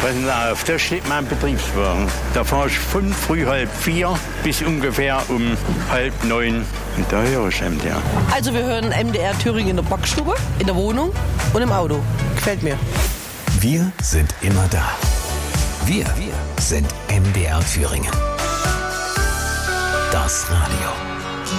Passen Sie auf, da steht mein Betriebswagen. Da fahre ich von früh 3:30 bis ungefähr um 8:30. Und da höre ich MDR. Also wir hören MDR Thüringen in der Backstube, in der Wohnung und im Auto. Gefällt mir. Wir sind immer da. Wir sind MDR Thüringen. Das Radio.